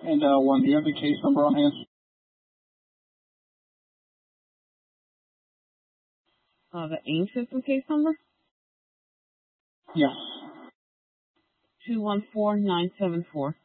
And one, do you have the case number on hand? The AIM system case number? Yes. 214974.